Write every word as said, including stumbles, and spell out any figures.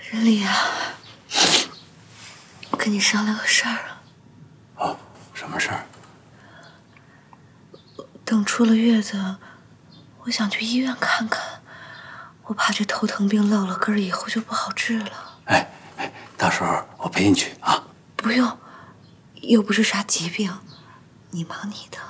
任丽啊，我跟你商量个事儿啊。 哦，什么事儿？ 等出了月子，我想去医院看看，我怕这头疼病落了根儿以后就不好治了。 哎哎，到时候我陪你去啊。 不用，又不是啥疾病，你忙你的。